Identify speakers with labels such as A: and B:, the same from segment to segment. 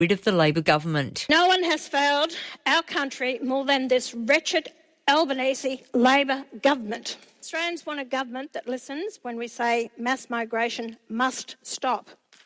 A: rid of the Labor government.
B: No one has failed our country more than this wretched Albanese Labor government. Australians want a government that listens when we say mass migration must stop.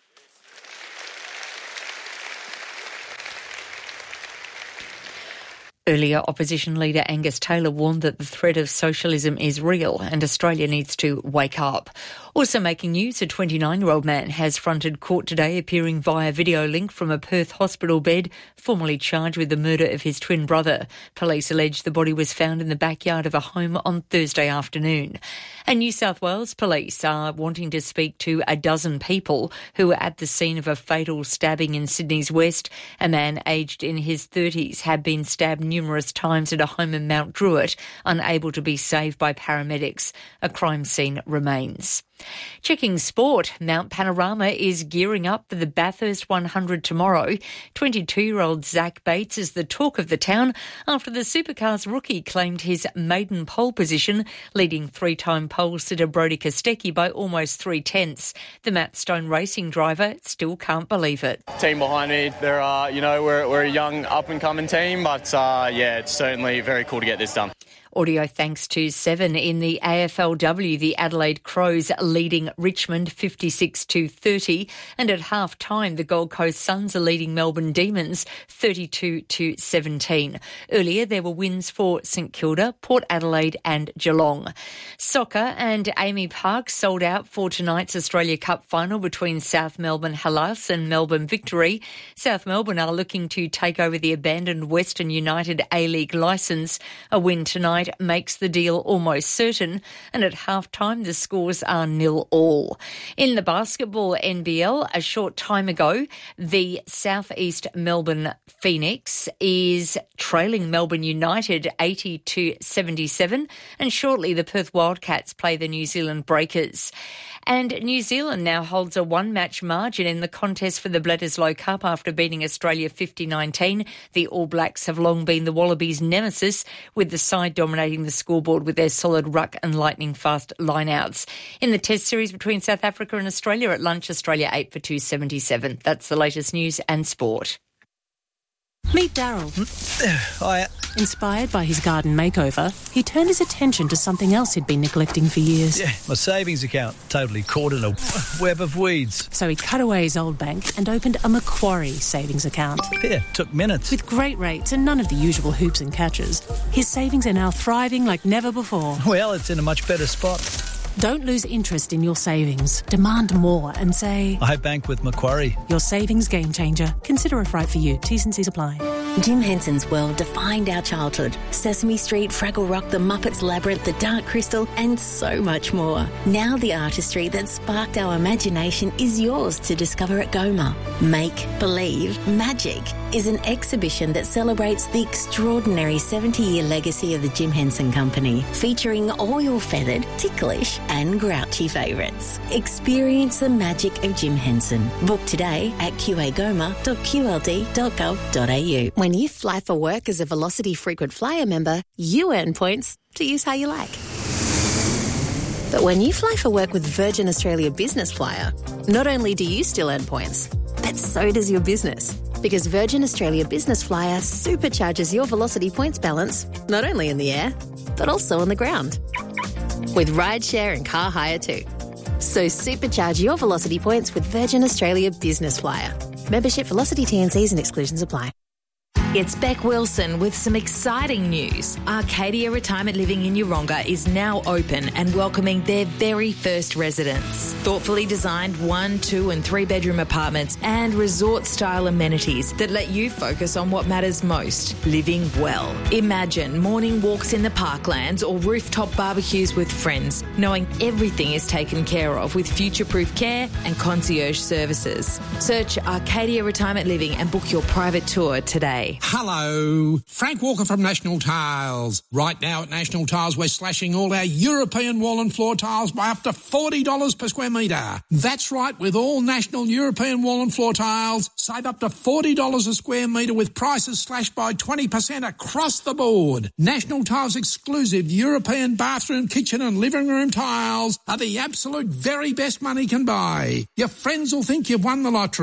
A: Earlier, opposition leader Angus Taylor warned that the threat of socialism is real and Australia needs to wake up. Also making news, a 29-year-old man has fronted court today, appearing via video link from a Perth hospital bed, formally charged with the murder of his twin brother. Police allege the body was found in the backyard of a home on Thursday afternoon. And New South Wales police are wanting to speak to a dozen people who were at the scene of a fatal stabbing in Sydney's West. A man aged in his 30s had been stabbed numerous times at a home in Mount Druitt, unable to be saved by paramedics. A crime scene remains. Checking sport, Mount Panorama is gearing up for the Bathurst 100 tomorrow. 22-year-old Zach Bates is the talk of the town after the Supercars rookie claimed his maiden pole position, leading three-time pole sitter Brodie Kostecki by almost 3/10. The Matt Stone racing driver still can't believe it.
C: Team behind me, we're a young up-and-coming team, but it's certainly very cool to get this done.
A: Audio thanks to Seven in the AFLW, the Adelaide Crows leading Richmond 56-30, and at half-time the Gold Coast Suns are leading Melbourne Demons 32-17. Earlier there were wins for St Kilda, Port Adelaide and Geelong. Soccer and Amy Park sold out for tonight's Australia Cup final between South Melbourne Hellas and Melbourne Victory. South Melbourne are looking to take over the abandoned Western United A-League licence. A win tonight makes the deal almost certain, and at half-time the scores are 0-0. In the basketball NBL, a short time ago, the South East Melbourne Phoenix is trailing Melbourne United 80-77, and shortly the Perth Wildcats play the New Zealand Breakers. And New Zealand now holds a one-match margin in the contest for the Bledisloe Cup after beating Australia 50-19. The All Blacks have long been the Wallabies' nemesis, with the side dominating the scoreboard with their solid ruck and lightning-fast lineouts. In the Test series between South Africa and Australia at lunch, Australia 8 for 277. That's the latest news and sport.
D: Meet Daryl.
E: Hiya.
D: Inspired by his garden makeover, he turned his attention to something else he'd been neglecting for years.
E: Yeah, my savings account, totally caught in a web of weeds.
D: So he cut away his old bank and opened a Macquarie savings account.
E: Yeah, took minutes.
D: With great rates and none of the usual hoops and catches, his savings are now thriving like never before.
E: Well, it's in a much better spot.
D: Don't lose interest in your savings. Demand more and say,
E: I bank with Macquarie.
D: Your savings game changer. Consider if right for you. T's and C's apply.
F: Jim Henson's world defined our childhood. Sesame Street, Fraggle Rock, The Muppets Labyrinth, The Dark Crystal, and so much more. Now the artistry that sparked our imagination is yours to discover at Goma. Make Believe Magic is an exhibition that celebrates the extraordinary 70-year legacy of the Jim Henson Company, featuring all your feathered, ticklish and grouchy favourites. Experience the magic of Jim Henson. Book today at qagoma.qld.gov.au. When you fly for work as a Velocity Frequent Flyer member, you earn points to use how you like. But when you fly for work with Virgin Australia Business Flyer, not only do you still earn points, but so does your business. Because Virgin Australia Business Flyer supercharges your Velocity points balance, not only in the air, but also on the ground. With rideshare and car hire too. So supercharge your Velocity points with Virgin Australia Business Flyer. Membership, Velocity T&Cs and exclusions apply.
G: It's Beck Wilson with some exciting news. Arcadia Retirement Living in Yeronga is now open and welcoming their very first residents. Thoughtfully designed 1, 2 and 3 bedroom apartments and resort-style amenities that let you focus on what matters most, living well. Imagine morning walks in the parklands or rooftop barbecues with friends, knowing everything is taken care of with future-proof care and concierge services. Search Arcadia Retirement Living and book your private tour today.
H: Hello, Frank Walker from National Tiles. Right now at National Tiles, we're slashing all our European wall and floor tiles by up to $40 per square metre. That's right, with all National European wall and floor tiles, save up to $40 a square metre with prices slashed by 20% across the board. National Tiles exclusive European bathroom, kitchen and living room tiles are the absolute very best money can buy. Your friends will think you've won the lottery.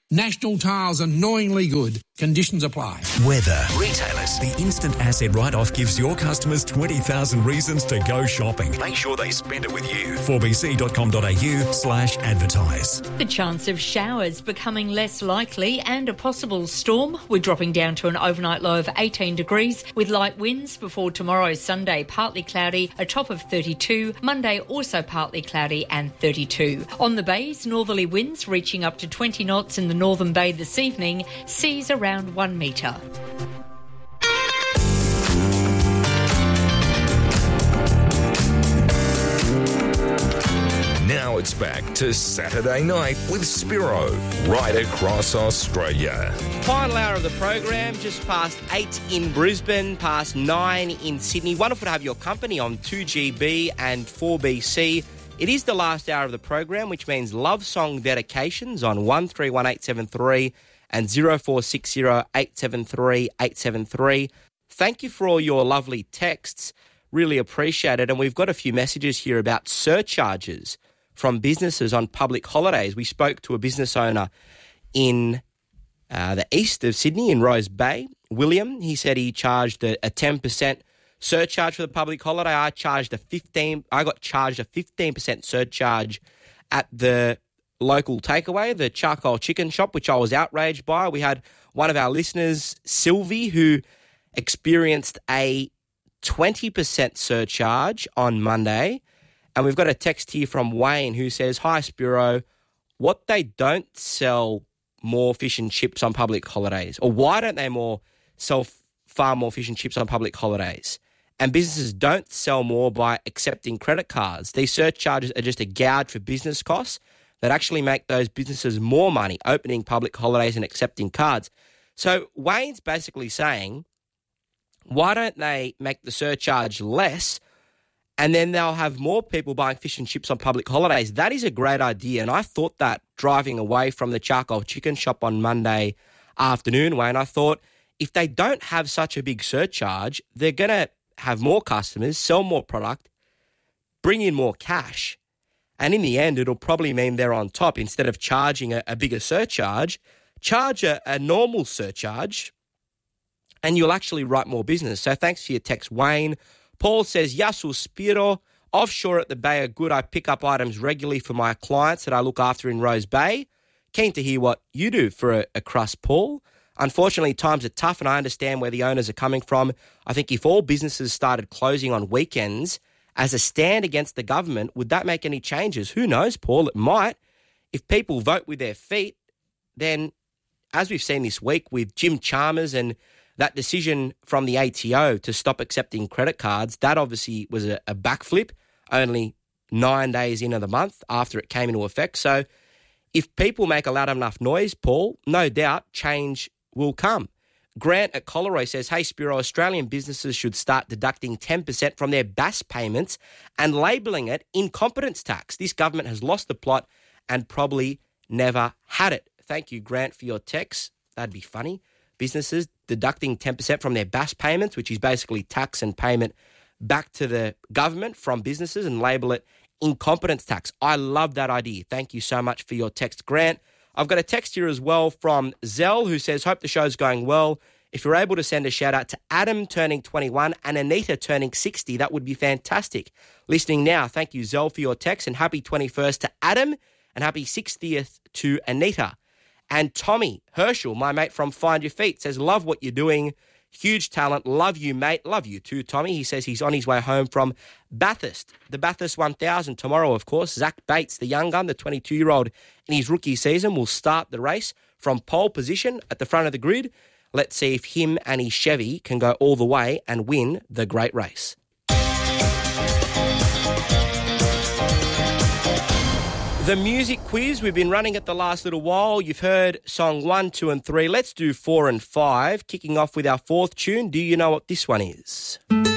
H: National Tiles, annoyingly good. Conditions apply.
I: Weather. Retailers. The instant asset write-off gives your customers 20,000 reasons to go shopping. Make sure they spend it with you. 4bc.com.au/advertise.
A: The chance of showers becoming less likely and a possible storm. We're dropping down to an overnight low of 18 degrees with light winds before tomorrow, Sunday, partly cloudy, a top of 32. Monday, also partly cloudy and 32. On the bays, northerly winds reaching up to 20 knots in the Northern Bay this evening, seas around 1 metre.
J: Now it's back to Saturday Night with Spiro, right across Australia.
K: Final hour of the program, just past 8 in Brisbane, past 9 in Sydney. Wonderful to have your company on 2GB and 4BC. It is the last hour of the program, which means love song dedications on 131873 and 0460 873 873. Thank you for all your lovely texts. Really appreciate it. And we've got a few messages here about surcharges from businesses on public holidays. We spoke to a business owner in the east of Sydney, in Rose Bay, William. He said he charged a 10% surcharge for the public holiday. I got charged a 15% surcharge at the local takeaway, the charcoal chicken shop, which I was outraged by. We had one of our listeners, Sylvie, who experienced a 20% surcharge on Monday. And we've got a text here from Wayne who says, "Hi, Spiro. What they don't sell more fish and chips on public holidays, or why don't they sell far more fish and chips on public holidays? And businesses don't sell more by accepting credit cards. These surcharges are just a gouge for business costs that actually make those businesses more money opening public holidays and accepting cards." So Wayne's basically saying, why don't they make the surcharge less and then they'll have more people buying fish and chips on public holidays? That is a great idea. And I thought that driving away from the charcoal chicken shop on Monday afternoon, Wayne, I thought if they don't have such a big surcharge, they're going to have more customers, sell more product, bring in more cash. And in the end, it'll probably mean they're on top. Instead of charging a bigger surcharge, charge a normal surcharge and you'll actually write more business. So thanks for your text, Wayne. Paul says, "Yasu Spiro, offshore at the Bay are good. I pick up items regularly for my clients that I look after in Rose Bay. Keen to hear what you do for a crust, Paul. Unfortunately, times are tough and I understand where the owners are coming from. I think if all businesses started closing on weekends as a stand against the government, would that make any changes? Who knows, Paul? It might. If people vote with their feet, then as we've seen this week with Jim Chalmers and that decision from the ATO to stop accepting credit cards, that obviously was a backflip only 9 days into the month after it came into effect. So if people make a loud enough noise, Paul, no doubt change will come. Grant at Coleroy says, "Hey, Spiro, Australian businesses should start deducting 10% from their BAS payments and labelling it incompetence tax. This government has lost the plot and probably never had it." Thank you, Grant, for your text. That'd be funny. Businesses deducting 10% from their BAS payments, which is basically tax and payment back to the government from businesses, and label it incompetence tax. I love that idea. Thank you so much for your text, Grant. I've got a text here as well from Zell who says, "Hope the show's going well. If you're able to send a shout out to Adam turning 21 and Anita turning 60, that would be fantastic. Listening now, thank you, Zell, for your text, and happy 21st to Adam and happy 60th to Anita." And Tommy Herschel, my mate from Find Your Feet, says, "Love what you're doing. Huge talent. Love you, mate." Love you too, Tommy. He says he's on his way home from Bathurst. The Bathurst 1000 tomorrow, of course. Zach Bates, the young gun, the 22-year-old in his rookie season, will start the race from pole position at the front of the grid. Let's see if him and his Chevy can go all the way and win the great race. The music quiz we've been running it the last little while. You've heard song 1, 2 and 3. Let's do 4 and 5, kicking off with our fourth tune. Do you know what this one is?